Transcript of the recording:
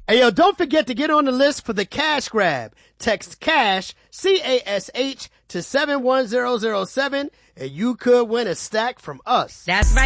Hey, yo, don't forget to get on the list for the cash grab. Text CASH, C-A-S-H, to 71007, and you could win a stack from us. That's right.